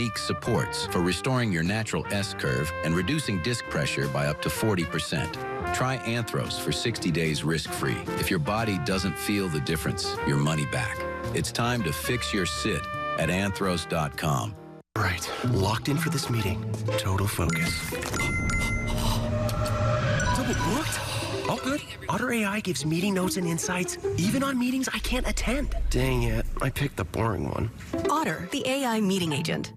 unique supports for restoring your natural S-curve and reducing disc pressure by up to 40%. Try Anthros for 60 days risk-free. If your body doesn't feel the difference, your money back. It's time to fix your sit at anthros.com. Right, locked in for this meeting. Total focus. Double booked? All good. Otter AI gives meeting notes and insights, even on meetings I can't attend. Dang it, I picked the boring one. Otter, the AI meeting agent.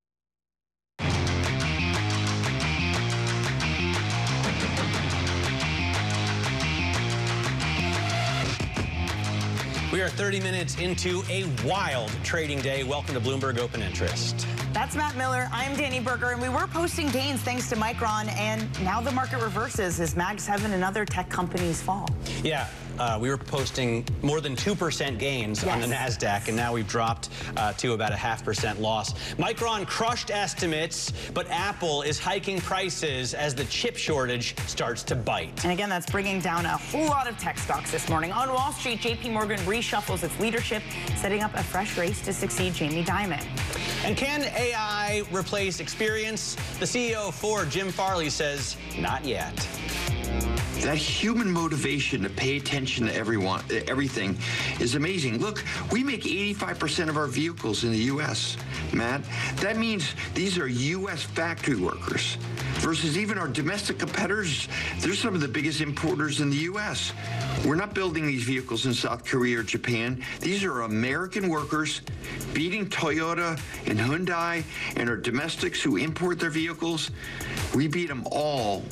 We are 30 minutes into a wild trading day. Welcome to Bloomberg Open Interest. That's Matt Miller. I'm Danny Berger, and we were posting gains thanks to Micron, and now the market reverses as Mag 7 and other tech companies fall. Yeah, we were posting more than 2% gains on the NASDAQ, and now we've dropped to about a 0.5% loss. Micron crushed estimates, but Apple is hiking prices as the chip shortage starts to bite. And again, that's bringing down a whole lot of tech stocks this morning. On Wall Street, JP Morgan reshuffles its leadership, setting up a fresh race to succeed Jamie Dimon. And can AI replace experience? The CEO of Ford, Jim Farley, says not yet. That human motivation to pay attention to everything is amazing. Look, we make 85% of our vehicles in the U.S., Matt. That means these are U.S. factory workers versus even our domestic competitors. They're some of the biggest importers in the U.S. We're not building these vehicles in South Korea or Japan. These are American workers beating Toyota and Hyundai and our domestics who import their vehicles. We beat them all.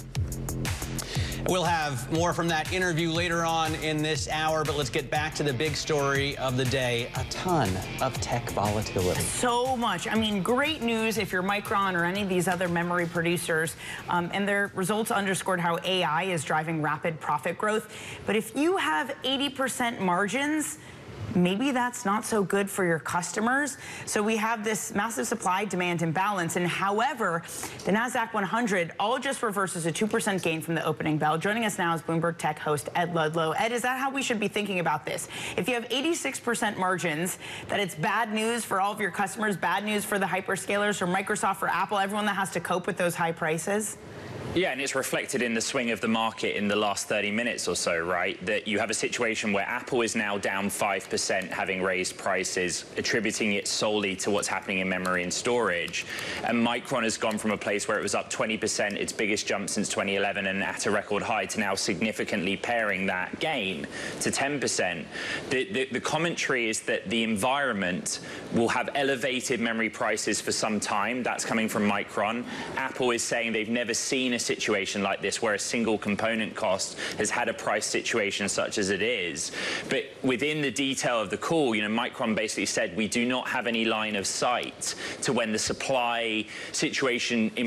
We'll have more from that interview later on in this hour, but let's get back to the big story of the day. A ton of tech volatility. So much. I mean, great news if you're Micron or any of these other memory producers, and their results underscored how AI is driving rapid profit growth. But if you have 80% margins, maybe that's not so good for your customers. So we have this massive supply-demand imbalance. And however, the NASDAQ 100 all just reverses a 2% gain from the opening bell. Joining us now is Bloomberg Tech host Ed Ludlow. Ed, is that how we should be thinking about this? If you have 86% margins, that it's bad news for all of your customers, bad news for the hyperscalers, for Microsoft, for Apple, everyone that has to cope with those high prices? Yeah, and it's reflected in the swing of the market in the last 30 minutes or so, right? That you have a situation where Apple is now down 5%, having raised prices, attributing it solely to what's happening in memory and storage. And Micron has gone from a place where it was up 20%, its biggest jump since 2011, and at a record high, to now significantly paring that gain to 10%. The commentary is that the environment will have elevated memory prices for some time. That's coming from Micron. Apple is saying they've never seen a situation like this where a single component cost has had a price situation such as it is. But within the detail of the call, you know, Micron basically said we do not have any line of sight to when the supply situation